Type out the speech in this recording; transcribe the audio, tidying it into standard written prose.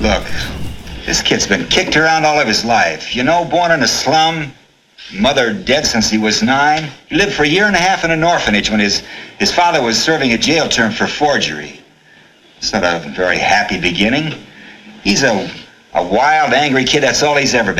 Look, this kid's been kicked around all of his life. You know, born in a slum, mother dead since he was 9. He lived for a year and a half in an orphanage when his father was serving a jail term for forgery. It's not a very happy beginning. He's a wild, angry kid. That's all he's ever been.